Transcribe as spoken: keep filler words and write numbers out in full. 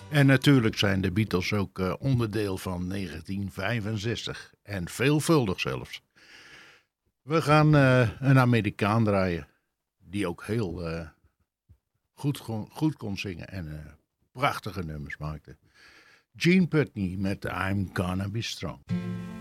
En natuurlijk zijn de Beatles ook uh, onderdeel van negentien vijfenzestig. En veelvuldig zelfs. We gaan uh, een Amerikaan draaien. Die ook heel uh, goed, goed kon zingen. En uh, prachtige nummers maakte. Gene Putney met I'm Gonna Be Strong.